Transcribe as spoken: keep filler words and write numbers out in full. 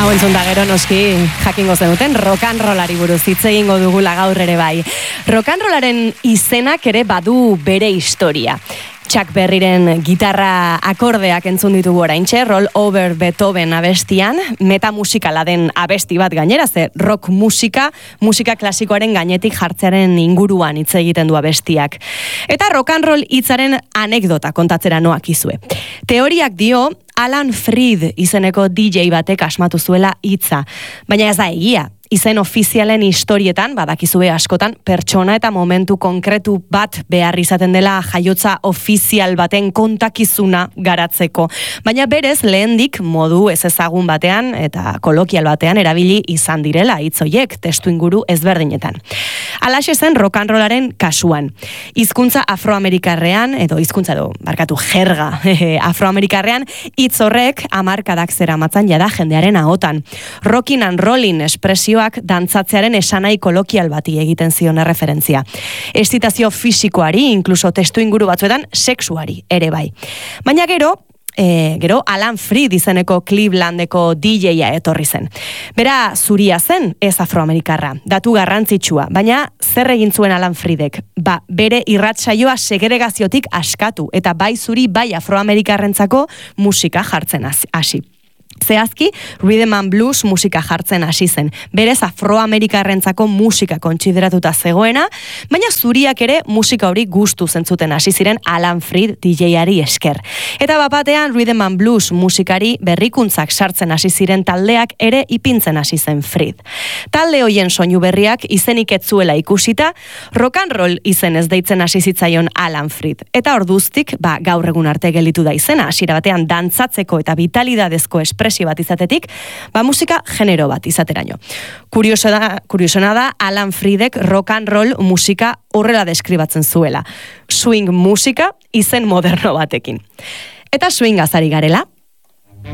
Hau entzun da gero noski jakingo zenuten rock and rollari buruz hitz egingo dugula gaur ere bai. Rock and rollaren izenak ere badu bere historia. Chuck Berryren gitarra akordeak entzun ditugu oraintxe, Roll Over Beethoven abestian, metamusikala den abesti bat gainera, ze rock musika, musika klasikoaren gainetik jartzearen inguruan hitz egiten du abestiak. Eta rock and roll hitzaren anekdota kontatzera noak izue. Teoriak dio, Alan Freed izeneko D J batek asmatu zuela hitza, baina ez da egia. Izen ofizialen historietan, badakizue askotan, pertsona eta momentu konkretu bat behar izaten dela jaiotza ofizial baten kontakizuna garatzeko. Baina berez, lehendik modu ez ezagun batean eta kolokial batean erabili izan direla hitz horiek testu inguru ezberdinetan. Halaxe zen rock and rollaren kasuan. Hizkuntza afroamerikarrean, edo hizkuntza edo, barkatu, jerga afroamerikarrean, hitz horrek hamarkadak zeramatzan jada jendearen ahotan. Rockin' and rollin espresio dantzatzearen esanai kolokial bati egiten zion erreferentzia. Estitazio fisikoari, inkluso testu inguru batzuetan, sexuari ere bai. Baina gero, E, gero Alan Freed izeneko Clevelandeko D J-a etorri zen. Bera zuria zen, ez afroamerikarra, datu garrantzitsua, baina zer egin zuen Alan Freedek? Ba, bere irratsaioa segregaziotik askatu, eta bai zuri bai afroamerikarrentzako musika jartzen hasi. Zehazki, rhythm and blues musika jartzen hasi zen. Berez afroamerikarrentzako musika kontsideratuta zegoena, baina zuriak ere musika hori gustu zentzuten hasi ziren Alan Freed D J-ari esker. Eta bapatean rhythm and blues musikari berrikuntzak sartzen hasi ziren taldeak ere ipintzen hasi zen Freed. Talde hoien soinu berriak izenik ez zuela ikusita, rock and roll izen ez deitzen hasi zitzaion Alan Freed. Eta orduztik, ba, gaur egun arte gelditu da izena, hasiera batean dantzatzeko eta vitalidadezko espresio bat izatetik, ba musika genero bat izateraino. Kuriosona, kuriosona da Alan Freedek rock and roll musika horrela deskribatzen zuela. Swing musika izen moderno batekin. Eta swing azari garela,